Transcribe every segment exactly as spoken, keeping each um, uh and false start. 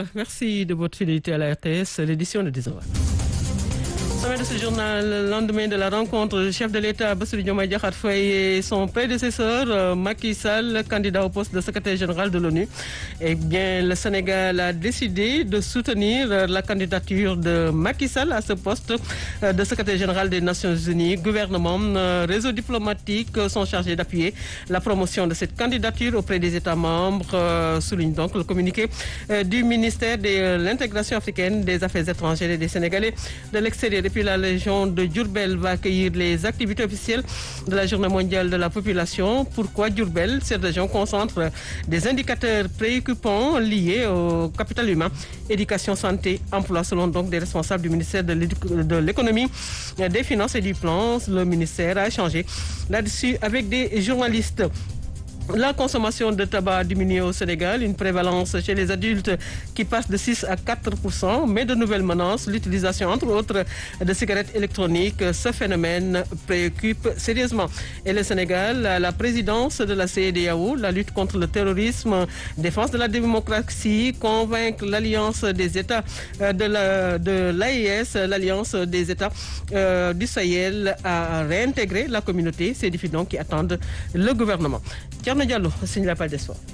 Merci de votre fidélité à la R T S, l'édition de dix heures. Sommet de ce journal, le lendemain de la rencontre, le chef de l'État, Bassirou Diomaye Diakhar Faye, et son prédécesseur, Macky Sall, candidat au poste de secrétaire général de l'ONU. Eh bien, le Sénégal a décidé de soutenir la candidature de Macky Sall à ce poste de secrétaire général des Nations Unies. Gouvernement, réseau diplomatique sont chargés d'appuyer la promotion de cette candidature auprès des États membres, souligne donc le communiqué du ministère de l'intégration africaine, des affaires étrangères et des Sénégalais de l'extérieur. Puis la région de Diourbel va accueillir les activités officielles de la Journée mondiale de la population. Pourquoi Diourbel? Cette région concentre des indicateurs préoccupants liés au capital humain, éducation, santé, emploi, selon donc des responsables du ministère de l'économie, des finances et du plan. Le ministère a échangé là-dessus avec des journalistes. La consommation de tabac diminue au Sénégal, une prévalence chez les adultes qui passe de six à quatre pour cent, mais de nouvelles menaces, l'utilisation entre autres de cigarettes électroniques. Ce phénomène préoccupe sérieusement. Et le Sénégal, la présidence de la C E D E A O, la lutte contre le terrorisme, défense de la démocratie, convaincre l'Alliance des États de la, de l'A E S, l'Alliance des États euh, du Sahel, à réintégrer la communauté. C'est des défis donc qui attendent le gouvernement. Thierno Diallo signe l'appel des soirs.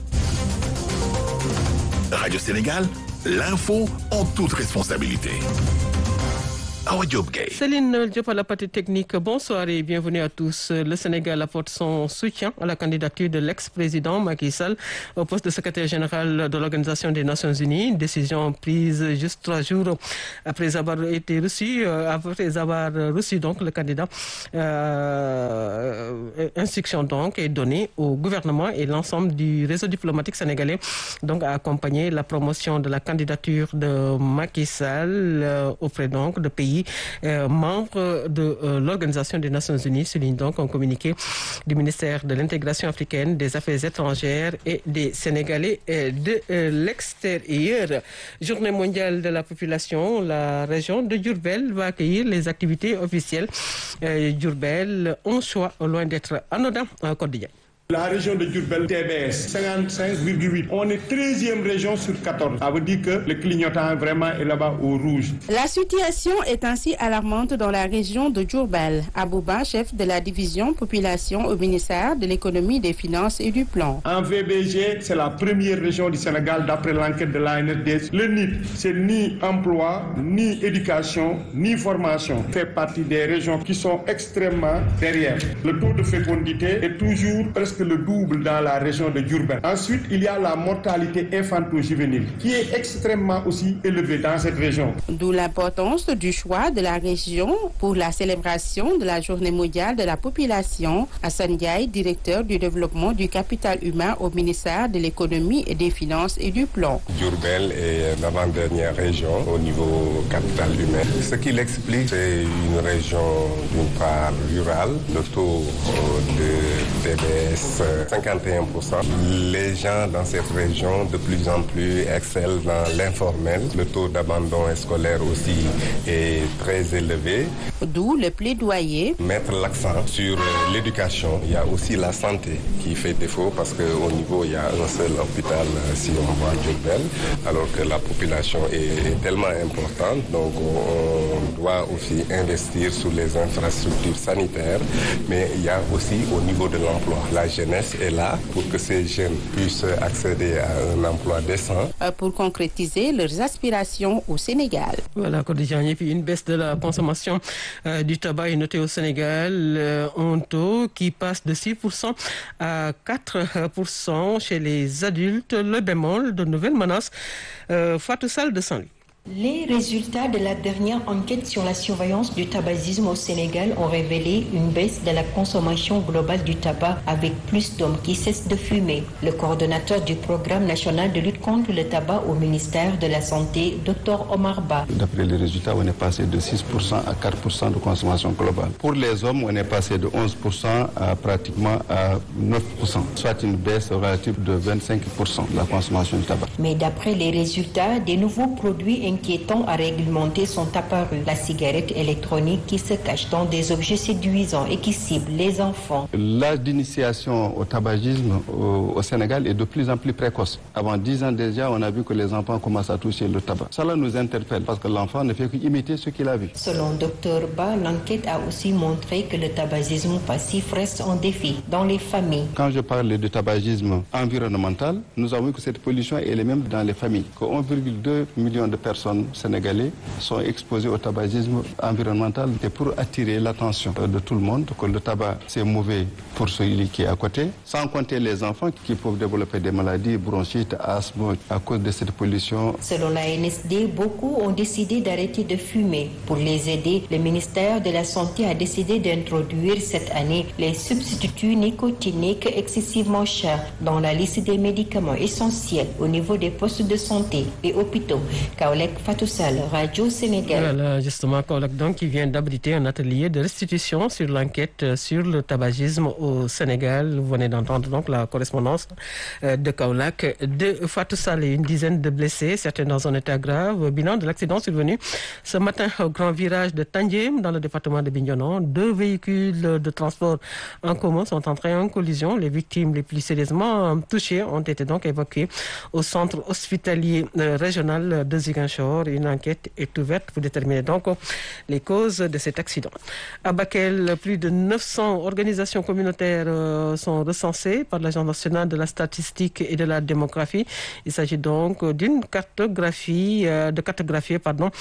Radio Sénégal, l'info en toute responsabilité. Céline Diop à la partie technique, bonsoir et bienvenue à tous. Le Sénégal apporte son soutien à la candidature de l'ex-président Macky Sall au poste de secrétaire général de l'Organisation des Nations Unies. Une décision prise juste trois jours après avoir été reçu, après avoir reçu donc le candidat. Euh, instruction donc est donnée au gouvernement et l'ensemble du réseau diplomatique sénégalais donc à accompagner la promotion de la candidature de Macky Sall euh, auprès donc de pays Euh, membre de euh, l'Organisation des Nations Unies, souligne donc un communiqué du ministère de l'Intégration africaine, des Affaires étrangères et des Sénégalais euh, de euh, l'extérieur. Journée mondiale de la population, la région de Diourbel va accueillir les activités officielles. Euh, Diourbel, un choix loin d'être anodin en Côte d'Ivoire. La région de Diourbel, T B S, cinquante-cinq virgule huit. On est treizième région sur quatorze. Ça veut dire que le clignotant vraiment est là-bas au rouge. La situation est ainsi alarmante dans la région de Diourbel. Abouba, chef de la division population au ministère de l'économie, des finances et du plan. En V B G, c'est la première région du Sénégal d'après l'enquête de l'A N R D S. Le N I P, c'est ni emploi, ni éducation, ni formation. Fait partie des régions qui sont extrêmement derrière. Le taux de fécondité est toujours presque le double dans la région de Diourbel. Ensuite, il y a la mortalité infanto-juvénile qui est extrêmement aussi élevée dans cette région. D'où l'importance du choix de la région pour la célébration de la Journée mondiale de la population. Hassan Ndiaye, directeur du développement du capital humain au ministère de l'économie et des finances et du plan. Diourbel est l'avant-dernière région au niveau capital humain. Ce qui l'explique, c'est une région d'une part rurale, le taux de T B S cinquante et un pour cent. Les gens dans cette région de plus en plus excellent dans l'informel. Le taux d'abandon scolaire aussi est très élevé. D'où le plaidoyer. Mettre l'accent sur l'éducation. Il y a aussi la santé qui fait défaut parce qu'au niveau, il y a un seul hôpital si on voit Diourbel, alors que la population est tellement importante. Donc on doit aussi investir sur les infrastructures sanitaires, mais il y a aussi au niveau de l'emploi. La jeunesse est là pour que ces jeunes puissent accéder à un emploi décent. Pour concrétiser leurs aspirations au Sénégal. Voilà, quotidien. Et puis une baisse de la consommation euh, du tabac est notée au Sénégal. Euh, un taux qui passe de six pour cent à quatre pour cent chez les adultes. Le bémol de nouvelles menaces. Euh, Fatou Sall de Saint-Louis. Les résultats de la dernière enquête sur la surveillance du tabagisme au Sénégal ont révélé une baisse de la consommation globale du tabac avec plus d'hommes qui cessent de fumer. Le coordonnateur du programme national de lutte contre le tabac au ministère de la Santé, Dr Omar Ba. D'après les résultats, on est passé de six pour cent à quatre pour cent de consommation globale. Pour les hommes, on est passé de onze pour cent à pratiquement à neuf pour cent, soit une baisse relative de vingt-cinq pour cent de la consommation du tabac. Mais d'après les résultats, des nouveaux produits inquiétants à réglementer sont apparus. La cigarette électronique qui se cache dans des objets séduisants et qui cible les enfants. L'âge d'initiation au tabagisme au, au Sénégal est de plus en plus précoce. Avant dix ans déjà, on a vu que les enfants commencent à toucher le tabac. Cela nous interpelle parce que l'enfant ne fait qu'imiter ce qu'il a vu. Selon docteur Ba, l'enquête a aussi montré que le tabagisme passif reste un défi dans les familles. Quand je parle de tabagisme environnemental, nous avons vu que cette pollution elle est même dans les familles. Que un virgule deux million de personnes sénégalaises sont exposées au tabagisme environnemental. Et pour attirer l'attention de tout le monde, que le tabac c'est mauvais pour celui qui est à côté, sans compter les enfants qui peuvent développer des maladies, bronchites, asthme à cause de cette pollution. Selon la N S D, beaucoup ont décidé d'arrêter de fumer. Pour les aider, le ministère de la Santé a décidé d'introduire cette année les substituts nicotiniques excessivement chers dans la liste des médicaments essentiels au niveau des postes de santé et hôpitaux. Kaolek Fatou Sall, Radio Sénégal. Voilà, justement, Kaolek donc qui vient d'abriter un atelier de restitution sur l'enquête sur le tabagisme au Sénégal. Vous venez d'entendre donc la correspondance de Kaolek de Fatou Sall. Une dizaine de blessés, certains dans un état grave. Bilan de l'accident survenu ce matin au grand virage de Tandjem dans le département de Bignona. Deux véhicules de transport en commun sont entrés en collision. Les victimes les plus sérieusement touchées ont été donc évacuées au centre hospitalier régional de Ziguinchor. Une enquête est ouverte pour déterminer donc les causes de cet accident. À Bakel, plus de neuf cents organisations communautaires sont recensées par l'Agence nationale de la statistique et de la démographie. Il s'agit donc d'une cartographie, de cartographier pardon,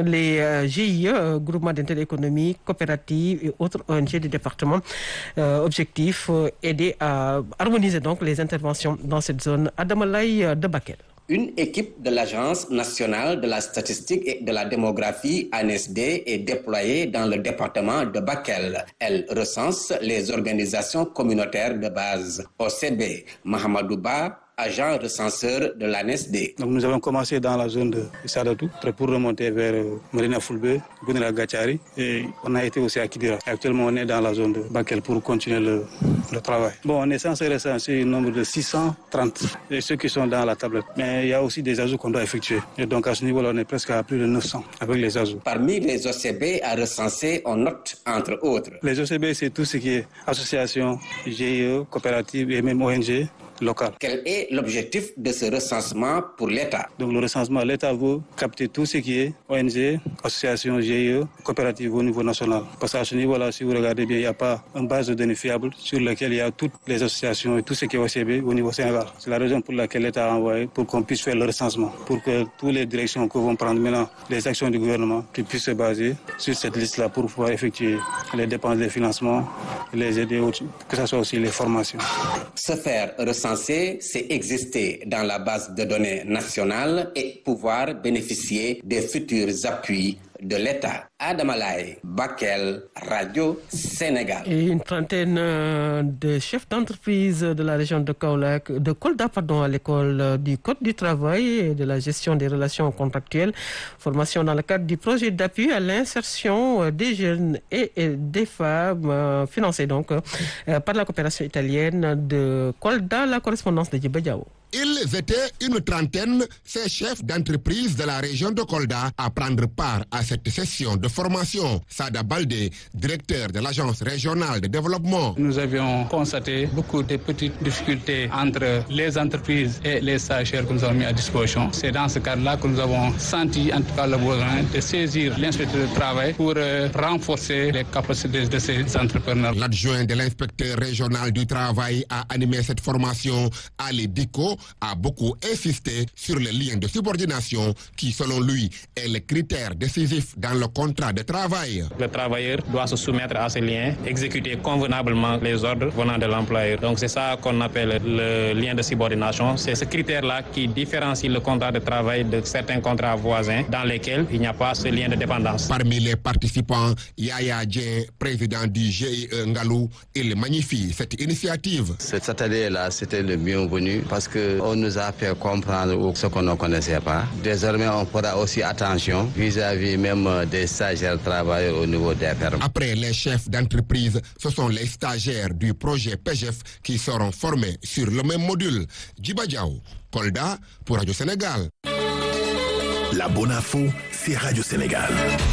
les G I E, groupements d'intérêt économique, coopératives et autres O N G du département. Euh, objectif, euh, aider à harmoniser donc les interventions dans cette zone. Adamalay de Bakel. Une équipe de l'Agence nationale de la statistique et de la démographie, A N S D, est déployée dans le département de Bakel. Elle recense les organisations communautaires de base. O C B, Mahamadouba, agent recenseur de l'A N S D. Donc nous avons commencé dans la zone de Sadatou, pour remonter vers Marina Fulbe, Gounela Gachari, et on a été aussi à Kidira. Actuellement, on est dans la zone de Bakel pour continuer le, le travail. Bon, on est censé recenser un nombre de six cent trente, et ceux qui sont dans la tablette. Mais il y a aussi des ajouts qu'on doit effectuer. Et donc à ce niveau-là, on est presque à plus de neuf cents avec les ajouts. Parmi les O C B à recenser, on note entre autres. Les O C B, c'est tout ce qui est association, G I E, coopérative et même O N G. Local. Quel est l'objectif de ce recensement pour l'État? Donc le recensement, l'État veut capter tout ce qui est O N G, association, G I E, coopérative au niveau national. Parce qu'à ce niveau-là, si vous regardez bien, il n'y a pas une base de données fiable sur laquelle il y a toutes les associations et tout ce qui est O C B au niveau Sénégal. C'est la raison pour laquelle l'État a envoyé pour qu'on puisse faire le recensement, pour que toutes les directions que vont prendre maintenant les actions du gouvernement qui puissent se baser sur cette liste-là pour pouvoir effectuer les dépenses de financement, les aider, que ce soit aussi les formations. Se faire recenser, c'est exister dans la base de données nationale et pouvoir bénéficier des futurs appuis de l'État. Adamalay, Bakel, Radio Sénégal. Et une trentaine de chefs d'entreprise de la région de Kaolack, de Kolda, pardon, à l'école du Code du travail et de la gestion des relations contractuelles. Formation dans le cadre du projet d'appui à l'insertion des jeunes et des femmes, financé donc par la coopération italienne de Kolda, la correspondance de Djiba Diawo. Ils étaient une trentaine, ces chefs d'entreprise de la région de Kolda, à prendre part à cette session de formation. Sada Baldé, directeur de l'agence régionale de développement. Nous avions constaté beaucoup de petites difficultés entre les entreprises et les stagiaires que nous avons mis à disposition. C'est dans ce cadre-là que nous avons senti en tout cas le besoin de saisir l'inspecteur du travail pour euh, renforcer les capacités de ces entrepreneurs. L'adjoint de l'inspecteur régional du travail a animé cette formation. Ali Diko a beaucoup insisté sur les liens de subordination qui, selon lui, est le critère décisif dans le contrat de travail. Le travailleur doit se soumettre à ces liens, exécuter convenablement les ordres venant de l'employeur. Donc c'est ça qu'on appelle le lien de subordination. C'est ce critère-là qui différencie le contrat de travail de certains contrats voisins dans lesquels il n'y a pas ce lien de dépendance. Parmi les participants, Yaya Djen, président du G I E Ngalou, il magnifie cette initiative. Cet atelier-là, c'était le bienvenu parce que on nous a fait comprendre ce qu'on ne connaissait pas. Désormais, on fera aussi attention vis-à-vis même des stagiaires travailleurs au niveau des fermes. Après les chefs d'entreprise, ce sont les stagiaires du projet P G F qui seront formés sur le même module. Djiba Diaw, Kolda pour Radio Sénégal. La bonne info, c'est Radio Sénégal.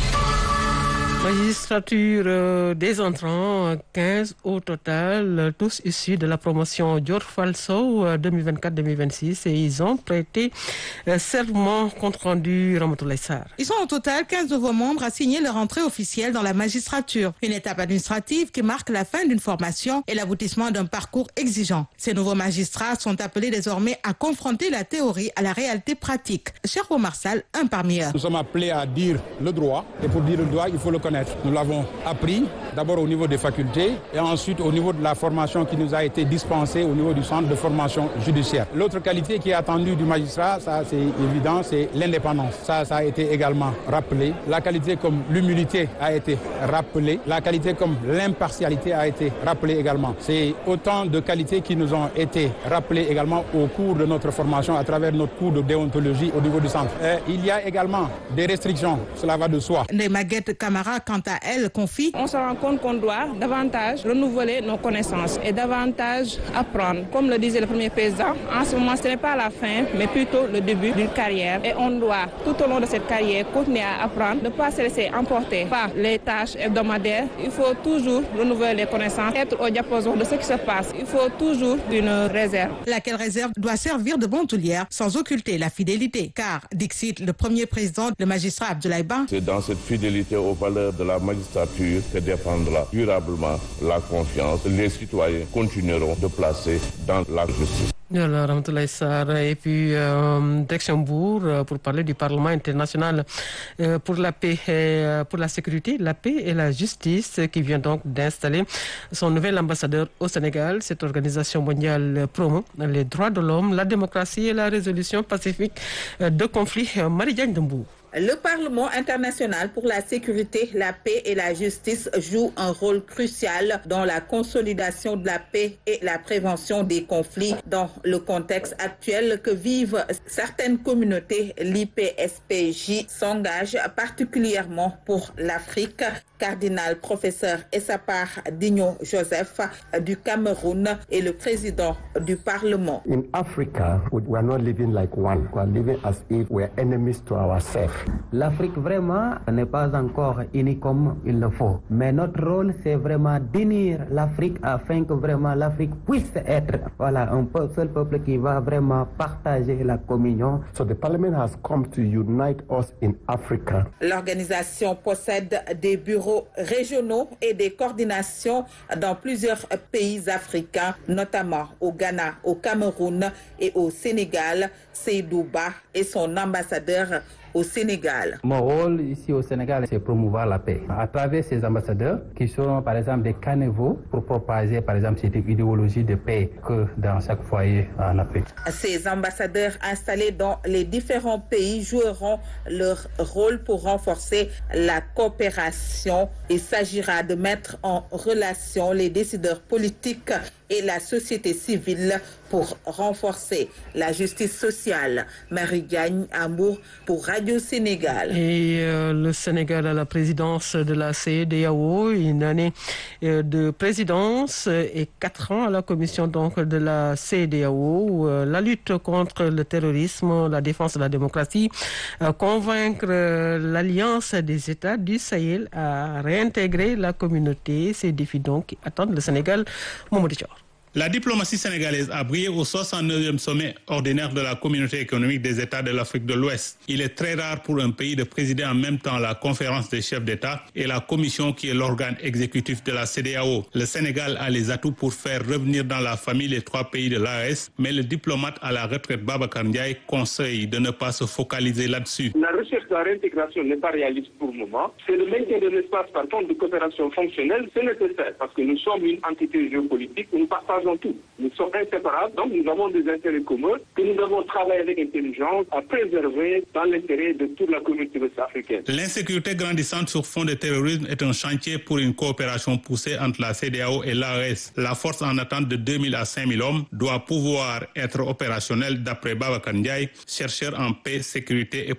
Magistrature euh, des entrants, quinze au total, tous issus de la promotion Dior Falso euh, deux mille vingt-quatre deux mille vingt-six et ils ont prêté euh, serment compte rendu Ramatoulaye Sarr. Ils sont au total quinze nouveaux membres à signer leur entrée officielle dans la magistrature. Une étape administrative qui marque la fin d'une formation et l'aboutissement d'un parcours exigeant. Ces nouveaux magistrats sont appelés désormais à confronter la théorie à la réalité pratique. Cheikh Omar Sall, un parmi eux. Nous sommes appelés à dire le droit et pour dire le droit, il faut le connaître. Nous l'avons appris d'abord au niveau des facultés et ensuite au niveau de la formation qui nous a été dispensée au niveau du centre de formation judiciaire. L'autre qualité qui est attendue du magistrat, ça c'est évident, c'est l'indépendance. Ça, ça a été également rappelé. La qualité comme l'humilité a été rappelée. La qualité comme l'impartialité a été rappelée également. C'est autant de qualités qui nous ont été rappelées également au cours de notre formation à travers notre cours de déontologie au niveau du centre. Et il y a également des restrictions, cela va de soi. Les Maguette Camara, quant à elle, confie. On se rend compte qu'on doit davantage renouveler nos connaissances et davantage apprendre. Comme le disait le premier président, en ce moment, ce n'est pas la fin, mais plutôt le début d'une carrière. Et on doit, tout au long de cette carrière, continuer à apprendre, ne pas se laisser emporter par les tâches hebdomadaires. Il faut toujours renouveler les connaissances, être au diapason de ce qui se passe. Il faut toujours une réserve. Laquelle réserve doit servir de bandoulière sans occulter la fidélité. Car, dixit le premier président, le magistrat Abdoulaye Ba, c'est dans cette fidélité aux valeurs de la magistrature que défendra durablement la confiance. Les citoyens continueront de placer dans la justice. Alors, Ramatoulaye Sarr, et puis euh, d'Aix-en-Bourg euh, pour parler du Parlement international euh, pour la paix, et, euh, pour la sécurité, la paix et la justice, qui vient donc d'installer son nouvel ambassadeur au Sénégal. Cette organisation mondiale promeut les droits de l'homme, la démocratie et la résolution pacifique euh, de conflits. Euh, Marie-Diagne Dembourg. Le Parlement international pour la sécurité, la paix et la justice joue un rôle crucial dans la consolidation de la paix et la prévention des conflits dans le contexte actuel que vivent certaines communautés. L'I P S P J s'engage particulièrement pour l'Afrique. Cardinal professeur Essapar Digno Joseph du Cameroun est le président du Parlement. In Africa, we are not living like one. We are living as if we are enemies to ourselves. L'Afrique vraiment n'est pas encore unie comme il le faut. Mais notre rôle, c'est vraiment d'unir l'Afrique afin que vraiment l'Afrique puisse être voilà, un seul peuple qui va vraiment partager la communion. So the Parliament has come to unite us in Africa. L'organisation possède des bureaux régionaux et des coordinations dans plusieurs pays africains, notamment au Ghana, au Cameroun et au Sénégal. Seydou Ba est son ambassadeur au Sénégal. Mon rôle ici au Sénégal, c'est promouvoir la paix. À travers ces ambassadeurs qui seront par exemple des caniveaux pour propager par exemple cette idéologie de paix que dans chaque foyer en Afrique. Ces ambassadeurs installés dans les différents pays joueront leur rôle pour renforcer la coopération. Il s'agira de mettre en relation les décideurs politiques et la société civile pour renforcer la justice sociale. Marie-Gagne Amour pour Radio Sénégal. Et euh, le Sénégal à la présidence de la C E D A O, une année euh, de présidence et quatre ans à la commission donc de la C E D A O. Euh, la lutte contre le terrorisme, la défense de la démocratie, euh, convaincre euh, l'Alliance des États du Sahel à réintégrer la communauté. Ces défis donc qui attendent le Sénégal. Mamadou Thior. La diplomatie sénégalaise a brillé au soixante-neuvième sommet ordinaire de la communauté économique des États de l'Afrique de l'Ouest. Il est très rare pour un pays de présider en même temps la conférence des chefs d'État et la commission qui est l'organe exécutif de la C E D A O. Le Sénégal a les atouts pour faire revenir dans la famille les trois pays de l'A E S, mais le diplomate à la retraite Babacar Ndiaye conseille de ne pas se focaliser là-dessus. La recherche de la réintégration n'est pas réaliste pour le moment. C'est le maintien de l'espace par contre de coopération fonctionnelle, c'est nécessaire parce que nous sommes une entité géopolitique, nous partageons tout. Nous sommes inséparables, donc nous avons des intérêts communs que nous devons travailler avec intelligence à préserver dans l'intérêt de toute la communauté ouest-africaine. L'insécurité grandissante sur fond de terrorisme est un chantier pour une coopération poussée entre la C E D A O et l'A E S. La force en attente de deux mille à cinq mille hommes doit pouvoir être opérationnelle d'après Babacar Ndiaye, chercheur en paix, sécurité et politique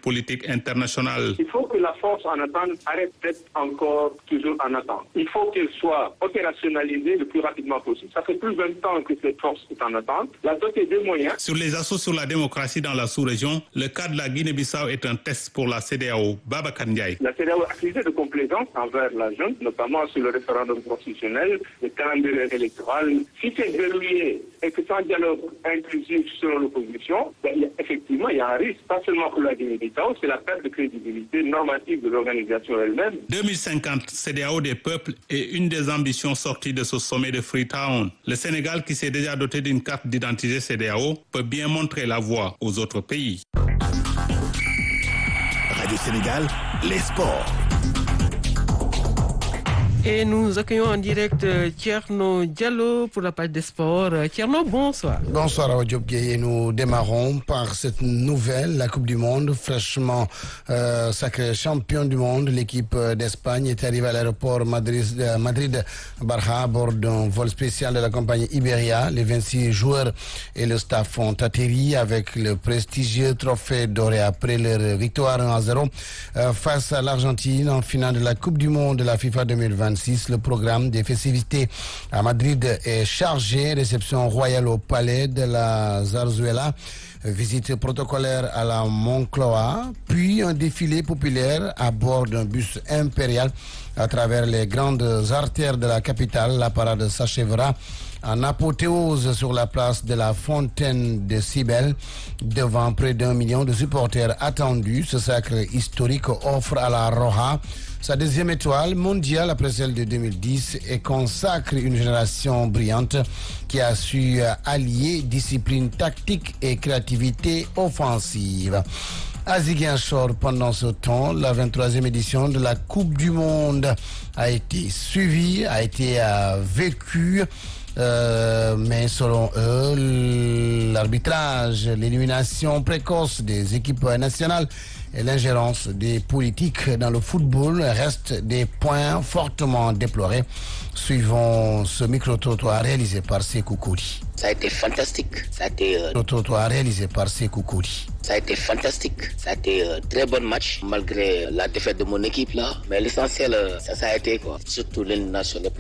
internationale. Il faut que la force en attente arrête d'être encore toujours en attente. Il faut qu'elle soit opérationnalisée le plus rapidement possible. Ça fait plus de vingt ans que cette force est en attente. La doter des moyens. Sur les assauts sur la démocratie dans la sous-région, le cas de la Guinée-Bissau est un test pour la C E D E A O. Babacar Ndiaye. La C E D E A O a accusé de complaisance envers la junte, notamment sur le référendum constitutionnel, le calendrier électoral. Si c'est verrouillé et que sans dialogue inclusif selon l'opposition, ben, il y a, effectivement, il y a un risque, pas seulement pour la Guinée-Bissau, c'est la perte de crédibilité normative de l'organisation elle-même. deux mille cinquante, C E D E A O des peuples est une des ambitions sorties de ce sommet de Freetown. Le Sénégal, qui s'est déjà doté d'une carte d'identité C E D E A O, peut bien montrer la voie aux autres pays. Radio Sénégal, les sports. Et nous accueillons en direct Thierno Diallo pour la page des sports. Thierno, bonsoir. Bonsoir à Diop Gueye. Nous démarrons par cette nouvelle, la Coupe du Monde, fraîchement euh, sacrée champion du monde. L'équipe d'Espagne est arrivée à l'aéroport Madrid, euh, Madrid Barja à bord d'un vol spécial de la compagnie Iberia. Les vingt-six joueurs et le staff ont atterri avec le prestigieux trophée doré après leur victoire un à zéro euh, face à l'Argentine en finale de la Coupe du monde de la FIFA deux mille vingt. Le programme des festivités à Madrid est chargé. Réception royale au palais de la Zarzuela, visite protocolaire à la Moncloa, puis un défilé populaire à bord d'un bus impérial à travers les grandes artères de la capitale. La parade s'achèvera en apothéose sur la place de la Fontaine de Cybèle, devant près d'un million de supporters attendus. Ce sacre historique offre à la Roja sa deuxième étoile mondiale après celle de deux mille dix et consacre une génération brillante qui a su allier discipline tactique et créativité offensive. À Ziguinchor, pendant ce temps, la vingt-troisième édition de la Coupe du Monde a été suivie, a été euh, vécue. Euh, mais selon eux, l'arbitrage, l'élimination précoce des équipes nationales et l'ingérence des politiques dans le football restent des points fortement déplorés. Suivons ce micro-trottoir réalisé par Sékou Kouli. Ça a été fantastique. Ça a été euh... micro-trottoir réalisé par Sékou Kouli. Ça a été fantastique. Ça a été un euh, très bon match malgré la défaite de mon équipe là. Mais l'essentiel, euh, ça, ça a été quoi. Surtout l'élimination.